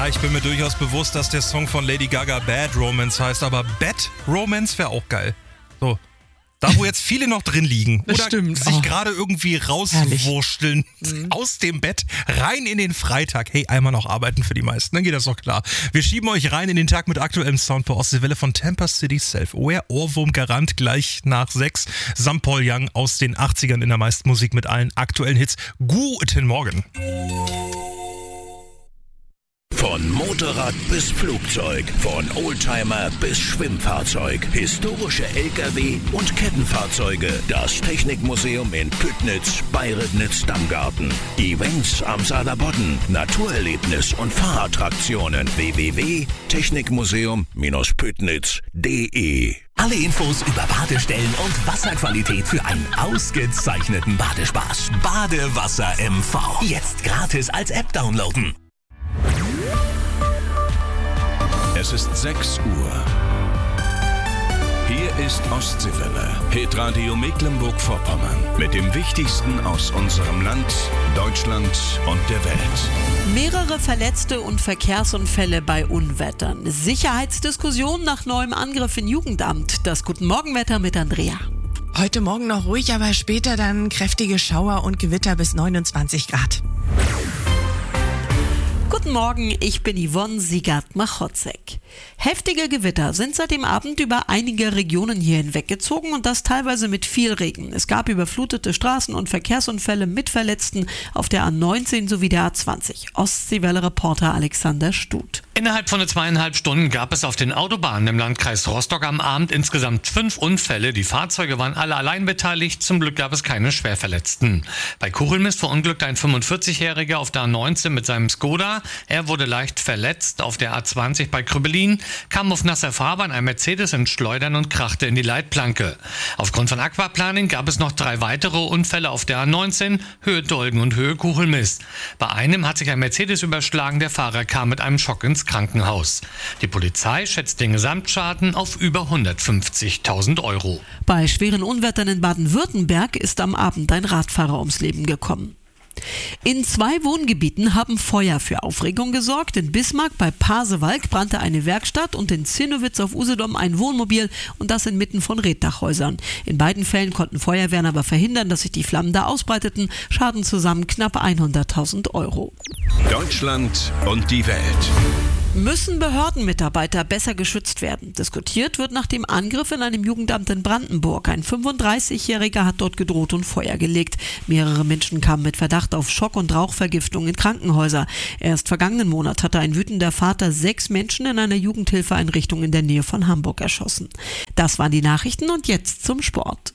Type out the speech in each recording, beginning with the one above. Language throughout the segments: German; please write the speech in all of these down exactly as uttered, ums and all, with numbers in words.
Ja, ich bin mir durchaus bewusst, dass der Song von Lady Gaga Bad Romance heißt, aber Bad Romance wäre auch geil. So, da wo jetzt viele noch drin liegen Das oder stimmt. sich Oh. gerade irgendwie rauswursteln Mhm. aus dem Bett, rein in den Freitag. Hey, einmal noch arbeiten für die meisten, dann geht das doch klar. Wir schieben euch rein in den Tag mit aktuellem Sound bei Ostseewelle von Tampa City Self. Oh ja, Ohrwurm Garant gleich nach sechs. Sam Paul Young aus den achtzigern in der meisten Musik mit allen aktuellen Hits. Guten Morgen. Von Motorrad bis Flugzeug, von Oldtimer bis Schwimmfahrzeug, historische L K W und Kettenfahrzeuge. Das Technikmuseum in Püttnitz bei Ribnitz-Damgarten. Events am Saarlandbodden, Naturerlebnis und Fahrattraktionen. w w w punkt technikmuseum Bindestrich püttnitz punkt d e. Alle Infos über Badestellen und Wasserqualität für einen ausgezeichneten Badespaß. Badewasser M V. Jetzt gratis als App downloaden. Es ist sechs Uhr. Hier ist Ostseewelle, Hitradio Mecklenburg-Vorpommern. Mit dem Wichtigsten aus unserem Land, Deutschland und der Welt. Mehrere Verletzte und Verkehrsunfälle bei Unwettern. Sicherheitsdiskussion nach neuem Angriff in Jugendamt. Das Guten Morgenwetter mit Andrea. Heute Morgen noch ruhig, aber später dann kräftige Schauer und Gewitter bis neunundzwanzig Grad. Guten Morgen, ich bin Yvonne Siegert-Machotzek. Heftige Gewitter sind seit dem Abend über einige Regionen hier hinweggezogen und das teilweise mit viel Regen. Es gab überflutete Straßen und Verkehrsunfälle mit Verletzten auf der A neunzehn sowie der A zwanzig. Ostseewelle-Reporter Alexander Stut. Innerhalb von zweieinhalb Stunden gab es auf den Autobahnen im Landkreis Rostock am Abend insgesamt fünf Unfälle. Die Fahrzeuge waren alle allein beteiligt. Zum Glück gab es keine Schwerverletzten. Bei Kuchelmist verunglückte ein fünfundvierzigjähriger auf der A neunzehn mit seinem Skoda. Er wurde leicht verletzt. Auf der A zwanzig bei Krüppelin kam auf nasser Fahrbahn ein Mercedes ins Schleudern und krachte in die Leitplanke. Aufgrund von Aquaplaning gab es noch drei weitere Unfälle auf der A neunzehn, Höhe Dolgen und Höhe Kuchelmist. Bei einem hat sich ein Mercedes überschlagen. Der Fahrer kam mit einem Schock ins Krankenhaus. Die Polizei schätzt den Gesamtschaden auf über hundertfünfzigtausend Euro. Bei schweren Unwettern in Baden-Württemberg ist am Abend ein Radfahrer ums Leben gekommen. In zwei Wohngebieten haben Feuer für Aufregung gesorgt. In Bismarck bei Pasewalk brannte eine Werkstatt und in Zinnowitz auf Usedom ein Wohnmobil und das inmitten von Reetdachhäusern. In beiden Fällen konnten Feuerwehren aber verhindern, dass sich die Flammen da ausbreiteten. Schaden zusammen knapp hunderttausend Euro. Deutschland und die Welt. Müssen Behördenmitarbeiter besser geschützt werden? Diskutiert wird nach dem Angriff in einem Jugendamt in Brandenburg. Ein fünfunddreißigjähriger hat dort gedroht und Feuer gelegt. Mehrere Menschen kamen mit Verdacht auf Schock- und Rauchvergiftung in Krankenhäuser. Erst vergangenen Monat hatte ein wütender Vater sechs Menschen in einer Jugendhilfeeinrichtung in der Nähe von Hamburg erschossen. Das waren die Nachrichten und jetzt zum Sport.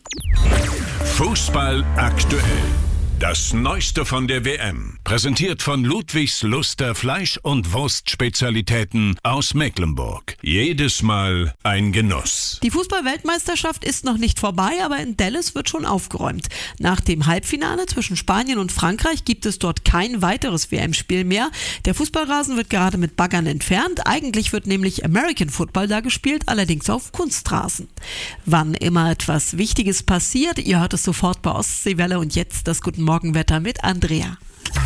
Fußball aktuell. Das Neueste von der W M. Präsentiert von Ludwigs Luster Fleisch- und Wurstspezialitäten aus Mecklenburg. Jedes Mal ein Genuss. Die Fußball-Weltmeisterschaft ist noch nicht vorbei, aber in Dallas wird schon aufgeräumt. Nach dem Halbfinale zwischen Spanien und Frankreich gibt es dort kein weiteres W M-Spiel mehr. Der Fußballrasen wird gerade mit Baggern entfernt. Eigentlich wird nämlich American Football da gespielt, allerdings auf Kunstrasen. Wann immer etwas Wichtiges passiert, ihr hört es sofort bei Ostseewelle und jetzt das Guten Morgenwetter mit Andrea.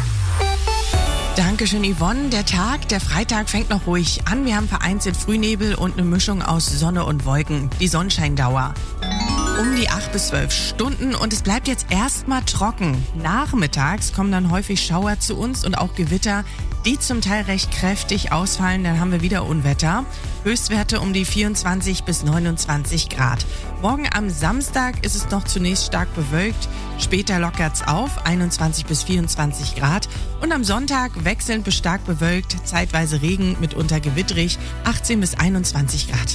Dankeschön, Yvonne. Der Tag, der Freitag fängt noch ruhig an. Wir haben vereinzelt Frühnebel und eine Mischung aus Sonne und Wolken. Die Sonnenscheindauer um die acht bis zwölf Stunden und es bleibt jetzt erstmal trocken. Nachmittags kommen dann häufig Schauer zu uns und auch Gewitter, die zum Teil recht kräftig ausfallen. Dann haben wir wieder Unwetter. Höchstwerte um die vierundzwanzig bis neunundzwanzig Grad. Morgen am Samstag ist es noch zunächst stark bewölkt. Später lockert's auf, einundzwanzig bis vierundzwanzig Grad. Und am Sonntag wechselnd bis stark bewölkt, zeitweise Regen, mitunter gewitterig, achtzehn bis einundzwanzig Grad.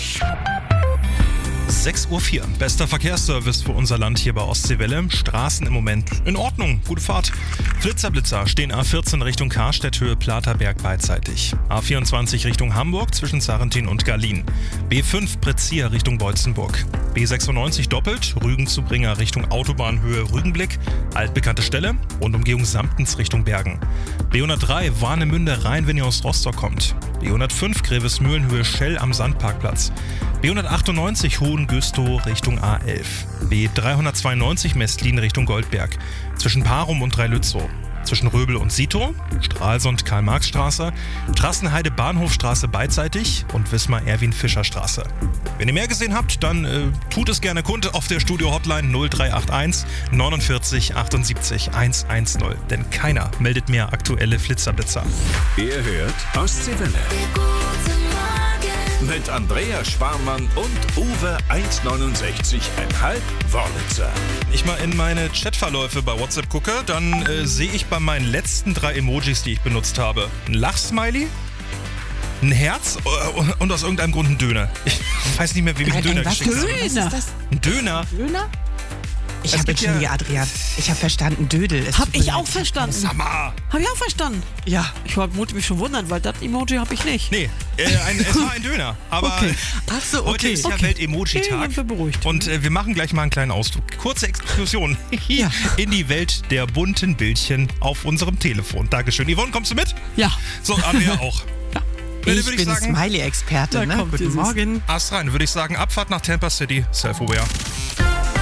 sechs Uhr vier. Bester Verkehrsservice für unser Land hier bei Ostseewelle. Straßen im Moment in Ordnung. Gute Fahrt. Flitzer-Blitzer stehen A vierzehn Richtung Karstedt, Höhe Platerberg beidseitig. A vierundzwanzig Richtung Hamburg zwischen Sarrentin und Garlin. B fünf Prezir Richtung Beutzenburg. B sechsundneunzig doppelt Rügen zu Bringer Richtung Autobahnhöhe Rügenblick. Altbekannte Stelle. Rundumgehung Samtens Richtung Bergen. B hundertdrei Warnemünde Rhein, wenn ihr aus Rostock kommt. B hundertfünf Grevesmühlen Höhe Schell am Sandparkplatz. B hundertachtundneunzig Hohengüstow Richtung A elf. B dreihundertzweiundneunzig Mestlin Richtung Goldberg. Zwischen Parum und Dreilützow. zwischen Röbel und Sito, Stralsund Karl-Marx-Straße, Trassenheide Bahnhofstraße beidseitig und Wismar-Erwin-Fischer-Straße. Wenn ihr mehr gesehen habt, dann äh, tut es gerne kund auf der Studio-Hotline null drei acht eins neunundvierzig achtundsiebzig hundertzehn, denn keiner meldet mehr aktuelle Flitzerblitzer. Ihr hört Ostseewelle. Mit Andrea Sparmann und Uwe eins neunundsechzig Komma fünf Wörlitzer. Ich mal in meine Chatverläufe bei WhatsApp gucke, dann äh, sehe ich bei meinen letzten drei Emojis, die ich benutzt habe, ein Lachsmiley, ein Herz äh, und aus irgendeinem Grund ein Döner. Ich weiß nicht mehr, wie ich einen Ein- Döner ein was? geschickt habe. Was ist das? Ein Döner? Döner? Ich Es habe gibt jetzt schon ja- hier, Adrian. Ich habe verstanden, Dödel. Es Hab tut mir ich leid. auch verstanden. Hammer! Hab ich auch verstanden. Ja. Ich wollte mich schon wundern, weil das Emoji habe ich nicht. Nee, äh, ein, es war ein Döner. Aber Okay. Ach so, heute okay. ist ja Okay. Welt-Emoji-Tag. Ja, sind wir beruhigt. Und äh, wir machen gleich mal einen kleinen Ausflug. Kurze Exkursion Ja. in die Welt der bunten Bildchen auf unserem Telefon. Dankeschön. Yvonne, kommst du mit? Ja. So, Andrea auch. Dann Ich würde bin sagen, Smiley-Experte, Da ne? kommt Guten dieses- Morgen. Ast rein, würde ich sagen, Abfahrt nach Tampa City, self-aware.